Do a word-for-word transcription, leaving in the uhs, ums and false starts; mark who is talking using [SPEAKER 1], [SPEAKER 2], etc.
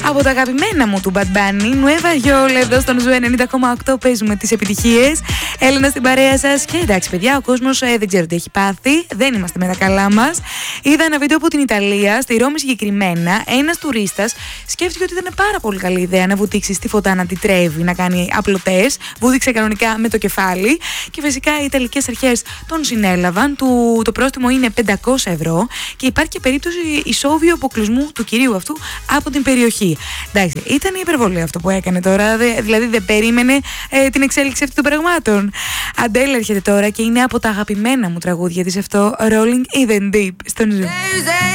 [SPEAKER 1] Από τα αγαπημένα μου του Bad Bunny, Nueva York, εδώ στον Ζου ενενήντα κόμμα οκτώ παίζουμε τις επιτυχίες. Έλενα στην παρέα σας. Και εντάξει, παιδιά, ο κόσμος ε, δεν ξέρω τι έχει πάθει. Δεν είμαστε με τα καλά μας. Είδα ένα βίντεο από την Ιταλία, στη Ρώμη συγκεκριμένα. Ένας τουρίστας σκέφτηκε ότι ήταν πάρα πολύ καλή ιδέα να βουτήξει στη φωτά, να την τρέβει, να κάνει απλωτές. Βούτυξε κανονικά με το κεφάλι. Και φυσικά οι Ιταλικές αρχές τον συνέλαβαν. Του, το πρόστιμο είναι πεντακόσια ευρώ. Και υπάρχει και περίπτωση ισόβιου αποκλεισμού του κυρίου αυτού από την περιοχή. Εντάξει, ήταν η υπερβολή αυτό που έκανε τώρα. Δε, δηλαδή δεν περίμενε ε, την εξέλιξη αυτή των πραγμάτων. Αντέλα έρχεται τώρα και είναι από τα αγαπημένα μου τραγούδια της αυτό, Rolling in the Deep στον Zoom.